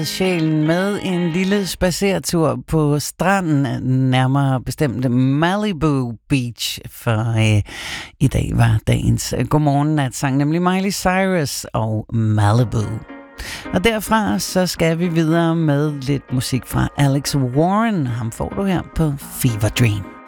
Sjælen med en lille spacertur på stranden, nærmere bestemt Malibu Beach, for i dag var dagens godmorgen natsang, nemlig Miley Cyrus og Malibu. Og derfra så skal vi videre med lidt musik fra Alex Warren. Ham får du her på Fever Dream.